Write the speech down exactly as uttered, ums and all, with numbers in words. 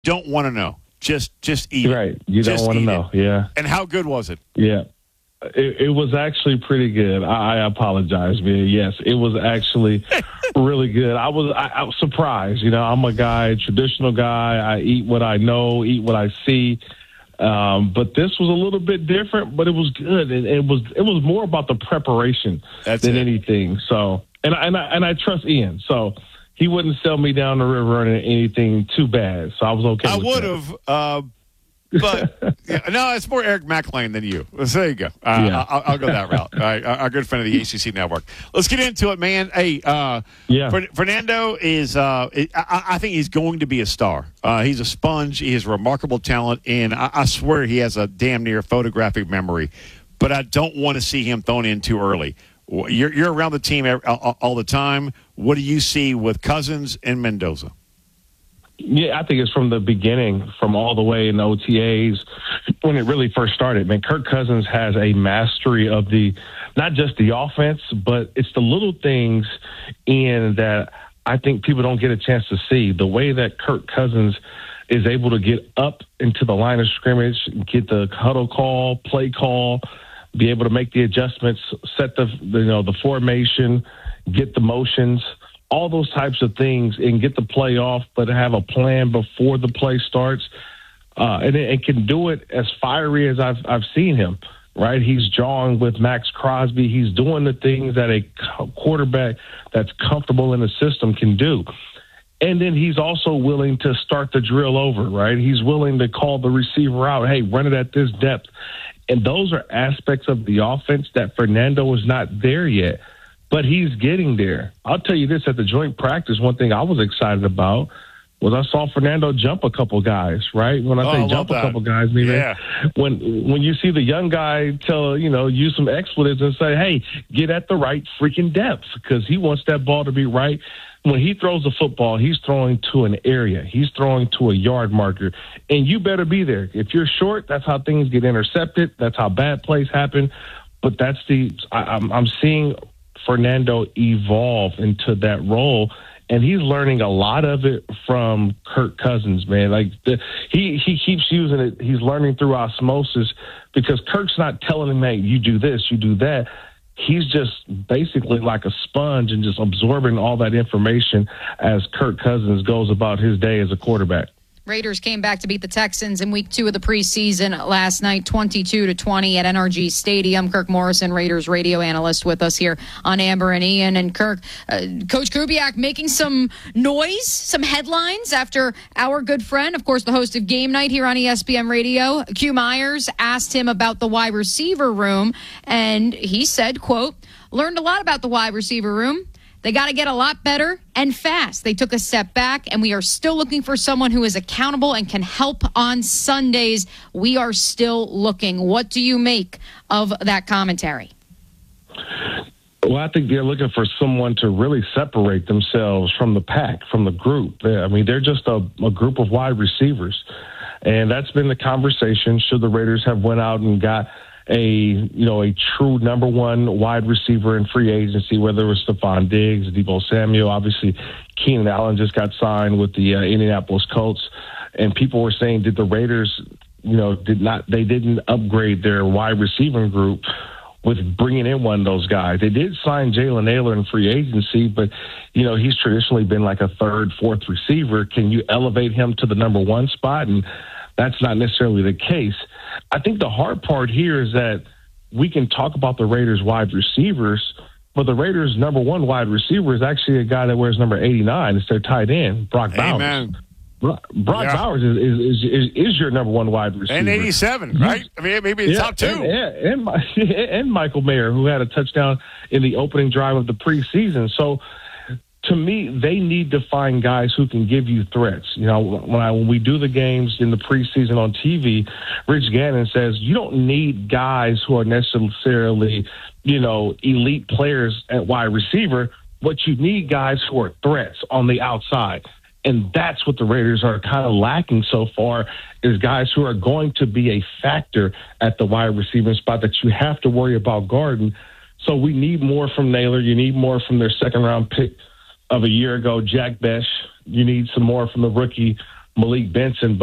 don't want to know. Just just eat it. Right. You Just don't want to eat know. it. Yeah. And how good was it? Yeah. It, it was actually pretty good. I, I apologize, man. Yes, it was actually really good. I was I, I was surprised. You know, I'm a guy, traditional guy. I eat what I know, eat what I see. Um, but this was a little bit different, but it was good. And it was it was more about the preparation That's than it. anything. So, and I, and I and I trust Ian. So he wouldn't sell me down the river in anything too bad. So I was okay. I with would that. have, uh, but yeah, no, it's more Eric McLean than you. So there you go. Uh, Yeah. I'll, I'll go that route. All right, our, our good friend of the A C C Network. Let's get into it, man. Hey, uh, Yeah. Fer- Fernando is. Uh, I, I think he's going to be a star. Uh, he's a sponge. He has remarkable talent, and I, I swear he has a damn near photographic memory. But I don't want to see him thrown in too early. You're, you're around the team all, all the time. What do you see with Cousins and Mendoza? Yeah, I think it's from the beginning, from all the way in O T As when it really first started. Man, Kirk Cousins has a mastery of the, not just the offense, but it's the little things in that I think people don't get a chance to see. The way that Kirk Cousins is able to get up into the line of scrimmage, get the huddle call, play call, be able to make the adjustments, set the you know the formation, get the motions, all those types of things, and get the play off, but have a plan before the play starts. Uh, and it, it can do it as fiery as I've I've seen him. Right, he's jawing with Max Crosby. He's doing the things that a quarterback that's comfortable in the system can do. And then he's also willing to start the drill over. Right, he's willing to call the receiver out. Hey, run it at this depth. And those are aspects of the offense that Fernando is not there yet. But he's getting there. I'll tell you this, at the joint practice, one thing I was excited about was I saw Fernando jump a couple guys, right? When I Oh, say I jump love a that. couple guys, meaning Yeah. when when you see the young guy tell, you know, use some expletives and say, hey, get at the right freaking depth, because he wants that ball to be right. When he throws the football, he's throwing to an area. He's throwing to a yard marker, and you better be there. If you're short, that's how things get intercepted. That's how bad plays happen. But that's the I, I'm, I'm seeing Fernando evolve into that role, and he's learning a lot of it from Kirk Cousins, man. Like the, he he keeps using it. He's learning through osmosis, because Kirk's not telling him, hey, you do this, you do that. He's just basically like a sponge and just absorbing all that information as Kirk Cousins goes about his day as a quarterback. Raiders came back to beat the Texans in week two of the preseason last night, twenty-two to twenty at N R G Stadium. Kirk Morrison, Raiders radio analyst, with us here on Amber and Ian. And Kirk, uh, Coach Kubiak making some noise, some headlines after our good friend, of course, the host of Game Night here on E S P N Radio, Q Myers, asked him about the wide receiver room. And he said, quote, learned a lot about the wide receiver room. They got to get a lot better and fast. They took a step back, and we are still looking for someone who is accountable and can help on Sundays. We are still looking. What do you make of that commentary? Well, I think they're looking for someone to really separate themselves from the pack, from the group. They, I mean, they're just a, a group of wide receivers, and that's been the conversation. Should the Raiders have went out and got a you know a true number one wide receiver in free agency, whether it was Stephon Diggs, Deebo Samuel, obviously Keenan Allen just got signed with the uh, Indianapolis Colts, and people were saying, did the Raiders, you know, did not they didn't upgrade their wide receiving group with bringing in one of those guys? They did sign Jalen Naylor in free agency, but you know he's traditionally been like a third, fourth receiver. Can you elevate him to the number one spot? And that's not necessarily the case. I think the hard part here is that we can talk about the Raiders wide receivers, but the Raiders' number one wide receiver is actually a guy that wears number eighty-nine. It's their tight end, Brock Bowers. Amen. Brock Yeah. Bowers is, is, is, is your number one wide receiver. And eighty-seven, right? I mean, maybe the Yeah, top two. And, and, and, and Michael Mayer, who had a touchdown in the opening drive of the preseason. So, to me, they need to find guys who can give you threats. You know, when I when we do the games in the preseason on T V, Rich Gannon says you don't need guys who are necessarily, you know, elite players at wide receiver, but you need guys who are threats on the outside. And that's what the Raiders are kind of lacking so far, is guys who are going to be a factor at the wide receiving spot that you have to worry about guarding. So we need more from Naylor. You need more from their second round pick of a year ago, Jack Besh. You need some more from the rookie Malik Benson.